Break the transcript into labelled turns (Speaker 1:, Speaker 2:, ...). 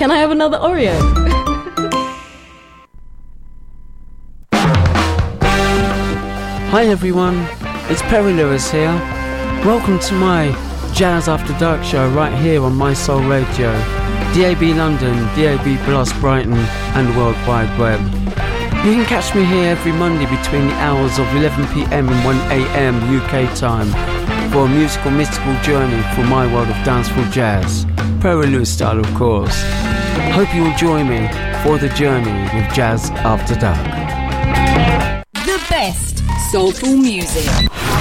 Speaker 1: Can I have another Oreo?
Speaker 2: Hi everyone, it's Perry Lewis here. Welcome to my Jazz After Dark show right here on My Soul Radio, DAB London, DAB Plus Brighton and the World Wide Web. You can catch me here every Monday between the hours of 11pm and 1am UK time for a musical mystical journey through my world of dancehall jazz, Perry Lewis style of course. Hope you will join me for the journey with Jazz After Dark.
Speaker 3: The best soulful music.